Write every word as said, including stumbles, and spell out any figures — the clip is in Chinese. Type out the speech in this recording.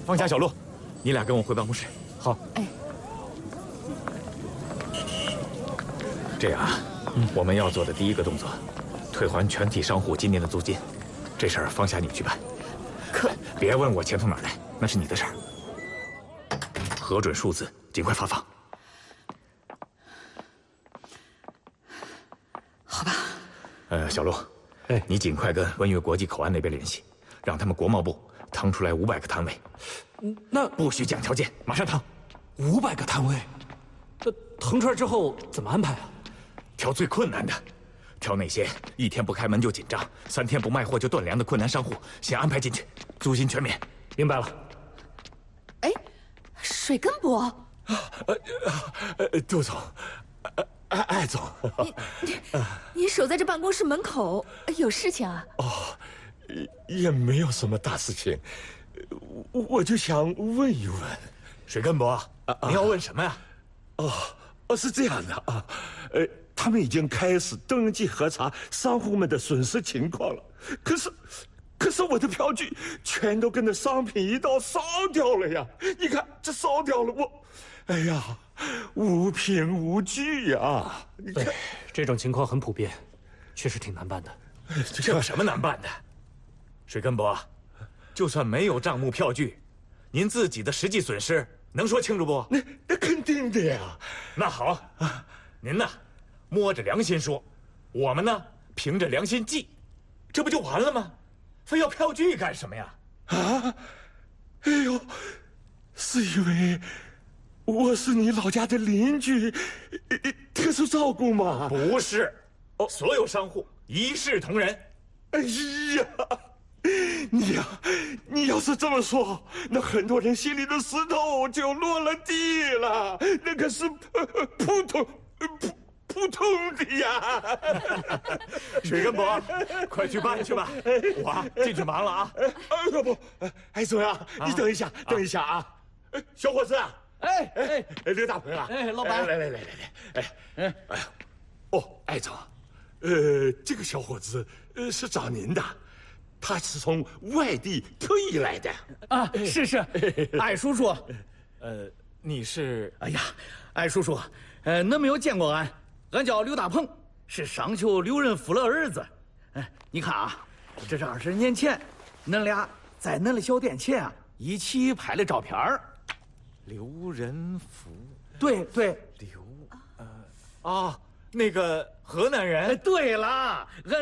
方霞、小璐，你俩跟我回办公室。 好。 哎。 这样啊，嗯，我们要做的第一个动作，退还全体商户今年的租金。这事儿方霞你去办。 可别问我钱从哪儿来，那是你的事儿。核准数字，尽快发放。 好吧。 呃，小璐， 哎， 你尽快跟温越国际口岸那边联系，让他们国贸部腾出来五百个摊位。 嗯，那不许讲条件，马上腾。 五百个摊位，这腾出来之后怎么安排啊？ 挑最困难的，挑那些一天不开门就紧张，三天不卖货就断粮的困难商户，先安排进去，租金全免。 明白了。 哎，水根伯， 呃呃，杜总，艾艾总， 你你你守在这办公室门口，有事情啊？ 哦，也没有什么大事情，我我就想问一问， 水根伯，你要问什么呀？ 哦哦，是这样的啊，呃，他们已经开始登记核查商户们的损失情况了，可是。可是我的票据全都跟着商品一道烧掉了呀！你看这烧掉了，我，哎呀，无凭无据呀！ 对，这种情况很普遍，确实挺难办的。 这有什么难办的？水根伯，就算没有账目票据，您自己的实际损失能说清楚不？ 那那肯定的呀。 那好，您呢，摸着良心说，我们呢凭着良心记，这不就完了吗？非要票据干什么呀？ 啊！哎呦，是因为我是你老家的邻居，特殊照顾吗？ 不是，哦，所有商户一视同仁。 哎呀，你呀，你要是这么说，那很多人心里的石头就落了地了。那可是扑通扑。扑通的呀！ 水根伯，快去办去吧，我进去忙了啊！ 哎要不，哎总呀，你等一下，等一下啊！小伙子啊， 哎哎哎，刘大鹏啊， 哎，老板， 来来来来来，哎哎哎，哦，艾总，呃，这个小伙子呃是找您的，他是从外地特意来的啊，是是，艾叔叔， 呃，你是？ 哎呀，艾叔叔，呃，恁没有见过俺。俺叫刘大鹏，是商丘刘仁福的儿子。哎，你看啊，这是二十年前，恁俩在恁的小店前啊一起拍的照片儿。 刘仁福， 对对， 刘，呃，啊，那个河南人。 对了，俺。